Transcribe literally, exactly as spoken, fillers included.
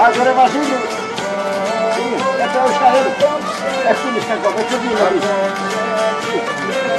Άκου ρε Βασίλη. Έφερε ο Ισραήλ. Εύκολη κακό, με ποιο δίνει.